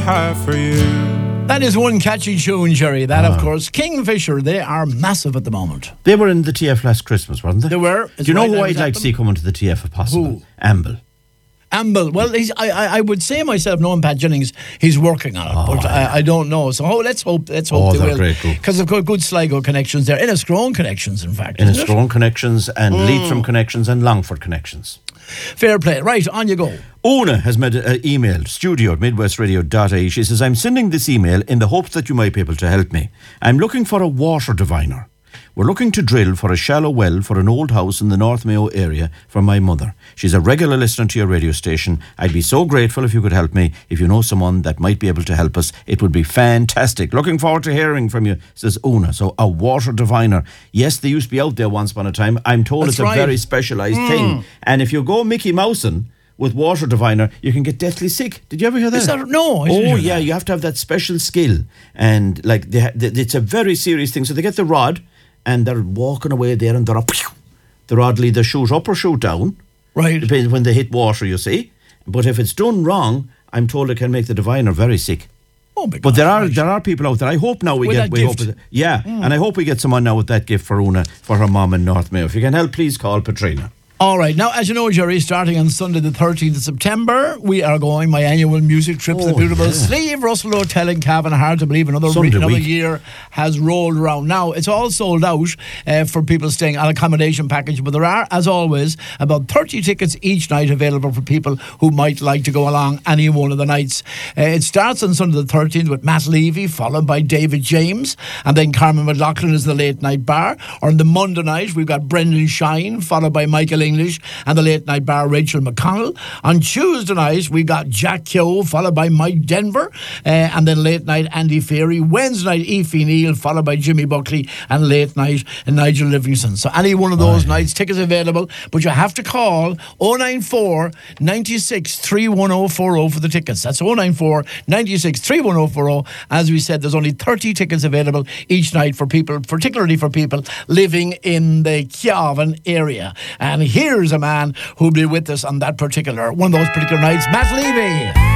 have for you. That is one catchy tune, Jerry. That, of course, Kingfisher. They are massive at the moment. They were in the TF last Christmas, weren't they? They were. Do you know who I'd like to see come into the TF if possible? Who? Amble. Amble. Well, I would say myself, knowing Pat Jennings, he's working on it, but I don't know. So let's hope they will. Great group. Because they've got good Sligo connections there. Inniscrone connections, in fact. Inniscrone connections and Leitrim connections and Longford connections. Fair play. Right, on you go. Una has made an email, studio@midwestradio.ie. She says, I'm sending this email in the hopes that you might be able to help me. I'm looking for a water diviner. We're looking to drill for a shallow well for an old house in the North Mayo area for my mother. She's a regular listener to your radio station. I'd be so grateful if you could help me. If you know someone that might be able to help us, it would be fantastic. Looking forward to hearing from you, says Una. So a water diviner. Yes, they used to be out there once upon a time. I'm told it's a very specialised thing. And if you go Mickey Mousen with water diviner, you can get deathly sick. Did you ever hear that? No. Yeah, you have to have that special skill. And it's a very serious thing. So they get the rod, and they're walking away there, and the rod will either shoot up or shoot down. Right. Depends when they hit water, you see. But if it's done wrong, I'm told it can make the diviner very sick. Oh, but there are people out there. I hope now and I hope we get someone now with that gift for Una, for her mum in North Mayo. If you can help, please call Patrina. All right. Now, as you know, Jerry, starting on Sunday the 13th of September, we are going my annual music trip to the beautiful Slieve Russell Hotel in Cavan. Hard to believe another year has rolled around. Now, it's all sold out for people staying on accommodation package, but there are, as always, about 30 tickets each night available for people who might like to go along any one of the nights. It starts on Sunday the 13th with Matt Levy, followed by David James, and then Carmen McLaughlin is the late night bar. Or on the Monday night, we've got Brendan Shine, followed by Michael English and the late night bar Rachel McConnell. On Tuesday night we got Jack Keogh, followed by Mike Denver, and then late night Andy Ferry. Wednesday night Aoife Neal, followed by Jimmy Buckley, and late night Nigel Livingston. So any one of those nights, tickets available, but you have to call 094 96 31040 for the tickets. That's 094 96 31040. As we said, there's only 30 tickets available each night for people, particularly for people living in the Cavan area. And here's a man who'll be with us on that one of those particular nights, Matt Levy.